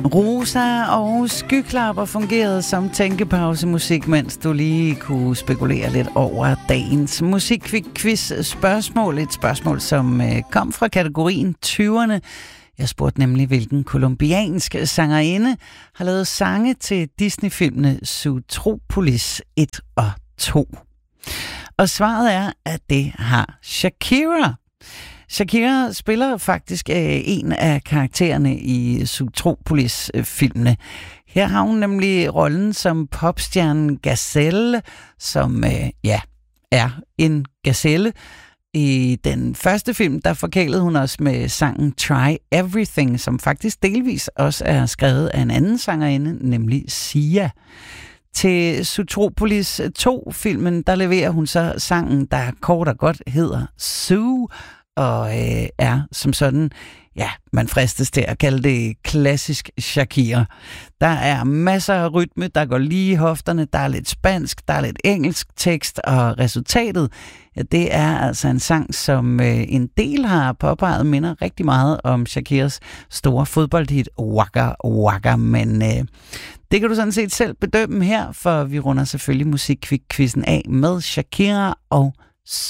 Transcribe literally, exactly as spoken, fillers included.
Rosa og Skyklapper fungerede som tænkepausemusik, mens du lige kunne spekulere lidt over dagens musikquiz spørgsmål. Et spørgsmål, som øh, kom fra kategorien tyverne. Jeg spurgte nemlig, hvilken kolumbiansk sangerinde har lavet sange til Disney-filmene Zootropolis et og to. Og svaret er, at det har Shakira. Shakira spiller faktisk øh, en af karaktererne i Zootropolis-filmene. Her har hun nemlig rollen som popstjernen Gazelle, som øh, ja, er en gazelle. I den første film, der forkælede hun os med sangen Try Everything, som faktisk delvis også er skrevet af en anden sangerinde, nemlig Sia. Til Zootropolis to-filmen, der leverer hun så sangen, der kort og godt hedder Zoo, og øh, er som sådan, ja, man fristes til at kalde det klassisk Shakira. Der er masser af rytme, der går lige i hofterne, der er lidt spansk, der er lidt engelsk tekst, og resultatet, ja, det er altså en sang, som øh, en del har påpeget, minder rigtig meget om Shakiras store fodboldhit Waka Waka, men øh, det kan du sådan set selv bedømme her, for vi runder selvfølgelig musikquizzen af med Shakira og